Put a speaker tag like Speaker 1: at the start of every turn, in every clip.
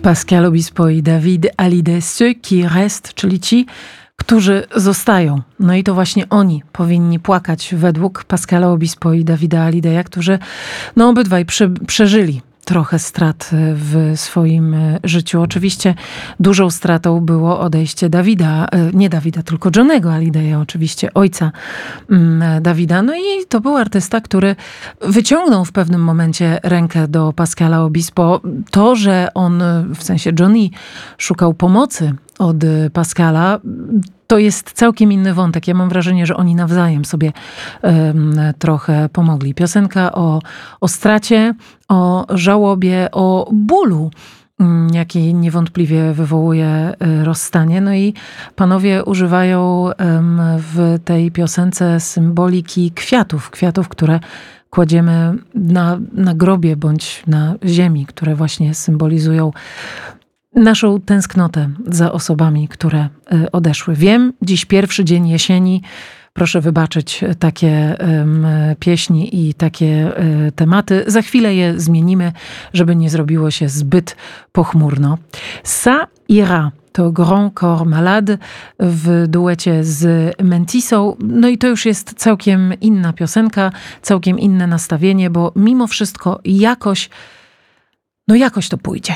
Speaker 1: Pascal Obispo i David Hallyday, ceux qui restent, czyli ci, którzy zostają. No i to właśnie oni powinni płakać według Pascala Obispo i Davida Hallydaya, którzy obydwaj przeżyli trochę strat w swoim życiu. Oczywiście dużą stratą było odejście tylko Johnnego Hallydaya, oczywiście ojca Davida. No i to był artysta, który wyciągnął w pewnym momencie rękę do Pascala Obispo. To, że on, w sensie Johnny, szukał pomocy od Pascala, to jest całkiem inny wątek. Ja mam wrażenie, że oni nawzajem sobie trochę pomogli. Piosenka o stracie, o żałobie, o bólu, jaki niewątpliwie wywołuje rozstanie. No i panowie używają w tej piosence symboliki kwiatów, które kładziemy na grobie bądź na ziemi, które właśnie symbolizują naszą tęsknotę za osobami, które odeszły. Wiem, dziś pierwszy dzień jesieni. Proszę wybaczyć takie pieśni i takie tematy. Za chwilę je zmienimy, żeby nie zrobiło się zbyt pochmurno. Ça ira to Grand Corps Malade w duecie z Mentisą. No i to już jest całkiem inna piosenka, całkiem inne nastawienie, bo mimo wszystko jakoś to pójdzie.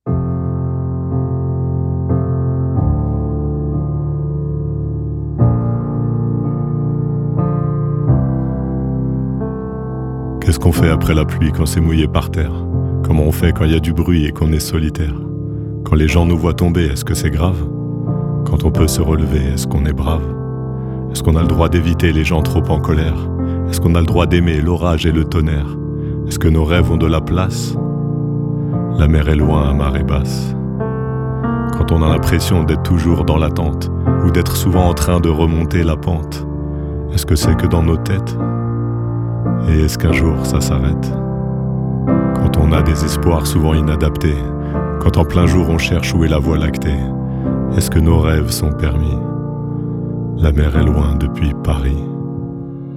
Speaker 2: Qu'est-ce qu'on fait après la pluie quand c'est mouillé par terre? Comment on fait quand il y a du bruit et qu'on est solitaire? Quand les gens nous voient tomber, est-ce que c'est grave? Quand on peut se relever, est-ce qu'on est brave? Est-ce qu'on a le droit d'éviter les gens trop en colère? Est-ce qu'on a le droit d'aimer l'orage et le tonnerre? Est-ce que nos rêves ont de la place? La mer est loin à marée basse. Quand on a l'impression d'être toujours dans l'attente ou d'être souvent en train de remonter la pente, est-ce que c'est que dans nos têtes? Et est-ce qu'un jour ça s'arrête? Quand on a des espoirs souvent inadaptés, quand en plein jour on cherche où est la voie lactée, est-ce que nos rêves sont permis? La mer est loin depuis Paris.